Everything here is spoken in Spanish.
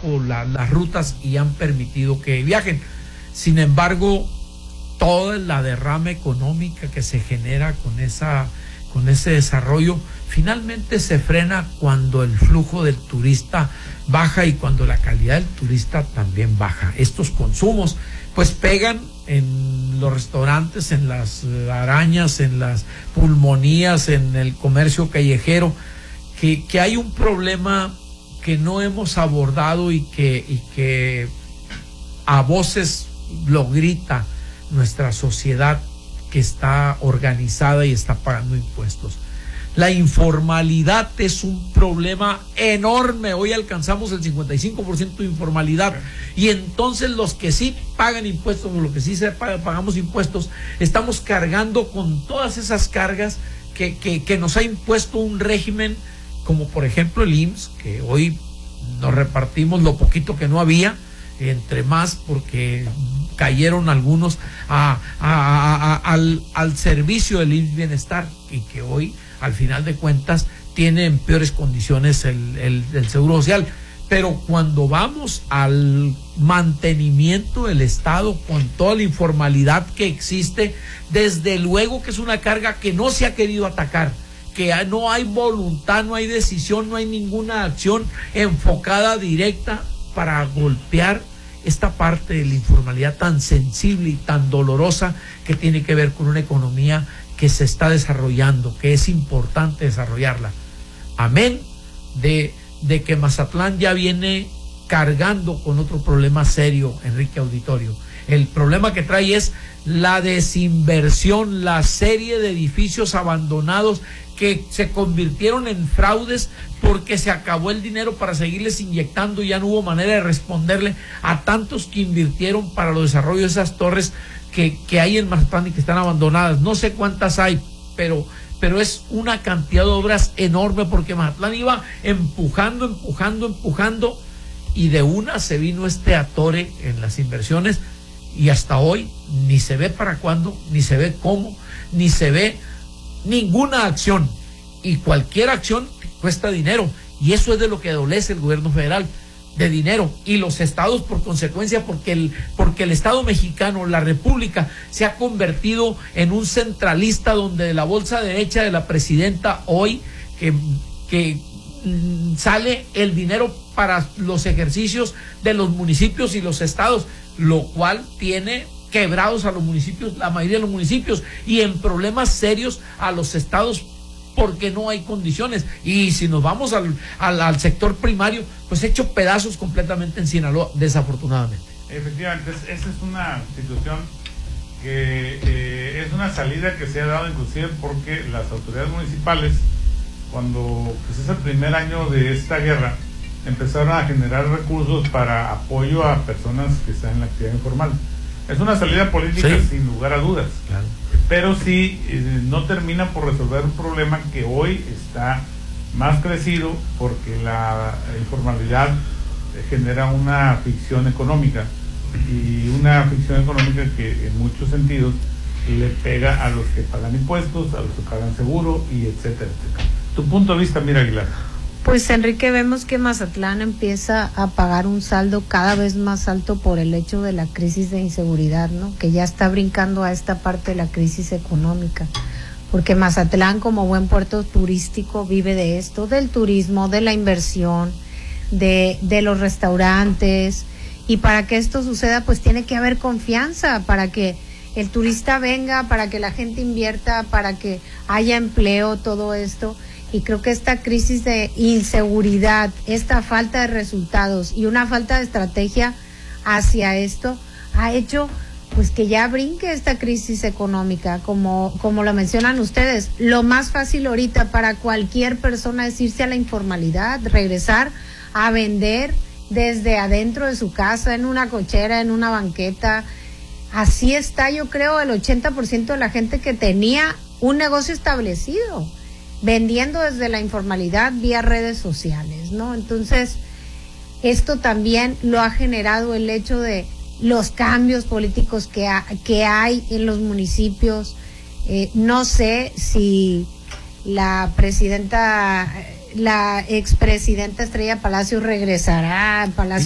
poco las rutas y han permitido que viajen. Sin embargo, toda la derrama económica que se genera con ese desarrollo finalmente se frena cuando el flujo del turista baja y cuando la calidad del turista también baja. Estos consumos pues pegan en los restaurantes, en las arañas, en las pulmonías, en el comercio callejero, que hay un problema que no hemos abordado y que a voces lo grita nuestra sociedad que está organizada y está pagando impuestos. La informalidad es un problema enorme. Hoy alcanzamos el 55% de informalidad. Y entonces los que sí pagan impuestos, o los que sí pagamos impuestos, estamos cargando con todas esas cargas que nos ha impuesto un régimen, como por ejemplo el IMSS, que hoy nos repartimos lo poquito que no había, entre más porque cayeron algunos al servicio del IMSS Bienestar, y que hoy al final de cuentas tiene en peores condiciones el Seguro Social. Pero cuando vamos al mantenimiento del Estado con toda la informalidad que existe, desde luego que es una carga que no se ha querido atacar, que no hay voluntad, no hay decisión, no hay ninguna acción enfocada directa para golpear esta parte de la informalidad tan sensible y tan dolorosa que tiene que ver con una economía que se está desarrollando, que es importante desarrollarla. Amén de que Mazatlán ya viene cargando con otro problema serio, Enrique Auditorio. El problema que trae es la desinversión, la serie de edificios abandonados que se convirtieron en fraudes porque se acabó el dinero para seguirles inyectando y ya no hubo manera de responderle a tantos que invirtieron para los desarrollos de esas torres que hay en Mazatlán y que están abandonadas. No sé cuántas hay, pero es una cantidad de obras enorme, porque Mazatlán iba empujando y de una se vino este atore en las inversiones, y hasta hoy ni se ve para cuándo, ni se ve cómo, ni se ve ninguna acción, y cualquier acción cuesta dinero, y eso es de lo que adolece el gobierno federal, de dinero, y los estados por consecuencia, porque el Estado mexicano, la República, se ha convertido en un centralista donde de la bolsa derecha de la presidenta hoy que sale el dinero para los ejercicios de los municipios y los estados, lo cual tiene quebrados a los municipios, la mayoría de los municipios, y en problemas serios a los estados, porque no hay condiciones. Y si nos vamos al sector primario, pues hecho pedazos completamente en Sinaloa, desafortunadamente. Efectivamente, esa es una situación que es una salida que se ha dado inclusive porque las autoridades municipales, cuando pues es el primer año de esta guerra, empezaron a generar recursos para apoyo a personas que están en la actividad informal. Es una salida política, sí, sin lugar a dudas. Claro. Pero sí no termina por resolver un problema que hoy está más crecido, porque la informalidad genera una ficción económica, y una ficción económica que en muchos sentidos le pega a los que pagan impuestos, a los que pagan seguro, y etcétera, etcétera. Tu punto de vista, Mira Aguilar. Pues Enrique, vemos que Mazatlán empieza a pagar un saldo cada vez más alto por el hecho de la crisis de inseguridad, ¿no? Que ya está brincando a esta parte de la crisis económica, porque Mazatlán, como buen puerto turístico, vive de esto, del turismo, de la inversión, de los restaurantes, y para que esto suceda pues tiene que haber confianza, para que el turista venga, para que la gente invierta, para que haya empleo, todo esto. Y creo que esta crisis de inseguridad, esta falta de resultados y una falta de estrategia hacia esto ha hecho pues que ya brinque esta crisis económica, como lo mencionan ustedes. Lo más fácil ahorita para cualquier persona es irse a la informalidad, regresar a vender desde adentro de su casa, en una cochera, en una banqueta. Así está, yo creo, el 80% de la gente que tenía un negocio establecido, vendiendo desde la informalidad vía redes sociales, ¿no? Entonces, esto también lo ha generado el hecho de los cambios políticos que hay en los municipios. No sé si la expresidenta Estrella Palacios regresará a Palacio